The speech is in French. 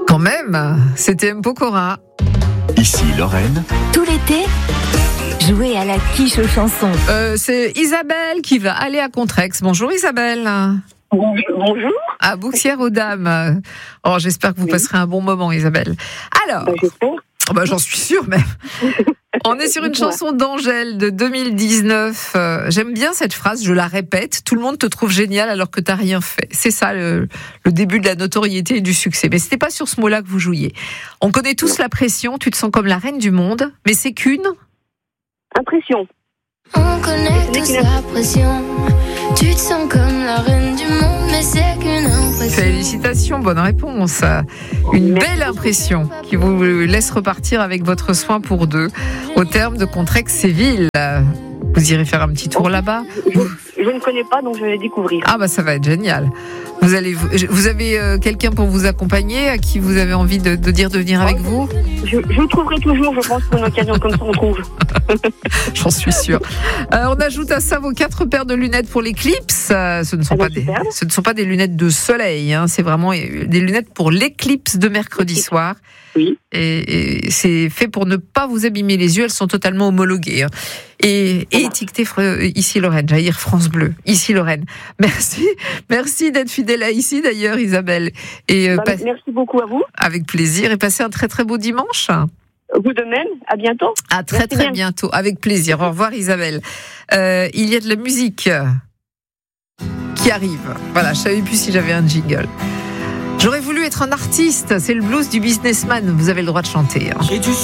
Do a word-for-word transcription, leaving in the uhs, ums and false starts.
Quand même, c'était M. Pokora. Ici Lorraine. Tout l'été, jouez à la quiche aux chansons. Euh, c'est Isabelle qui va aller à Contrex. Bonjour Isabelle. Bonjour. À Bouxières-aux-Dames. Oh, j'espère que vous Oui. passerez un bon moment, Isabelle. Alors, Ben, j'espère. oh bah, j'en suis sûre même. On est sur une Dites-moi. chanson d'Angèle de deux mille dix-neuf. Euh, j'aime bien cette phrase, je la répète. Tout le monde te trouve génial alors que t'as rien fait. C'est ça le, le début de la notoriété et du succès. Mais c'était pas sur ce mot-là que vous jouiez. On connaît tous la pression. Tu te sens comme la reine du monde, mais c'est qu'une. Impression. On connaît tous la pression. Tu te sens comme la reine du monde, mais c'est qu'une impression. Félicitations, bonne réponse. Une belle impression qui vous laisse repartir avec votre soin pour deux au terme de Contrex-Séville. Vous irez faire un petit tour là-bas. Je, je ne connais pas, donc je vais découvrir. Ah bah ça va être génial. Vous allez, vous avez euh, quelqu'un pour vous accompagner, à qui vous avez envie de, de dire de venir avec vous? Je, je trouverai toujours, je pense, pour une occasion comme ça, on trouve. J'en suis sûre. Euh, on ajoute à ça vos quatre paires de lunettes pour l'éclipse. Euh, ce ne sont Ah bah, pas des, super. ce ne sont pas des lunettes de soleil. Hein, c'est vraiment des lunettes pour l'éclipse de mercredi soir. Oui. Et, et c'est fait pour ne pas vous abîmer les yeux. Elles sont totalement homologuées. Hein. Et, et étiquetées ici Lorraine. J'allais dire France Bleu. Ici Lorraine. Merci, merci d'être fidèle à ici d'ailleurs, Isabelle. Et euh, Ben, pas- merci beaucoup à vous. avec plaisir. Et passez un très très beau dimanche. Vous de même. À bientôt. À très Merci très bien. bientôt, avec plaisir. Au revoir Isabelle. Euh, il y a de la musique qui arrive. Voilà, je savais plus si j'avais un jingle. J'aurais voulu être un artiste, c'est le blues du businessman. Vous avez le droit de chanter. Hein.